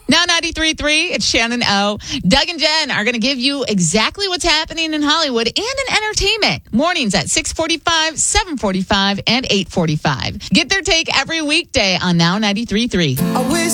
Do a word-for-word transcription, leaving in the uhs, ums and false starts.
Now ninety-three point three, it's Shannon O. Doug and Jen are going to give you exactly what's happening in Hollywood and in entertainment. Mornings at six forty-five, seven forty-five, and eight forty-five. Get their take every weekday on Now ninety-three point three. I wish